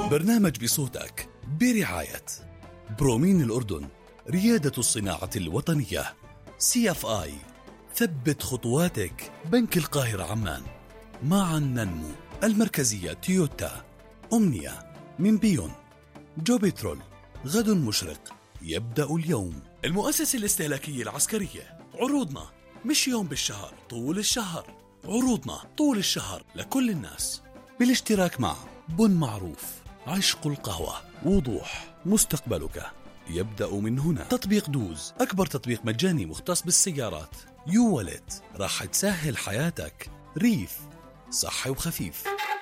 برنامج بصوتك برعاية برومين الأردن، ريادة الصناعة الوطنية. CFI، ثبت خطواتك. بنك القاهرة عمان. معا ننمو. المركزية تويوتا. أمنية من بيون. جوبيترول، غد مشرق يبدأ اليوم. المؤسسة الاستهلاكية العسكرية. عروضنا مش يوم بالشهر، طول الشهر. عروضنا طول الشهر لكل الناس، بالاشتراك مع بن معروف، عشق القهوة، وضوح. مستقبلك يبدأ من هنا. تطبيق دوز، أكبر تطبيق مجاني مختص بالسيارات. يو ولد، راح تسهل حياتك. ريف، صحي وخفيف.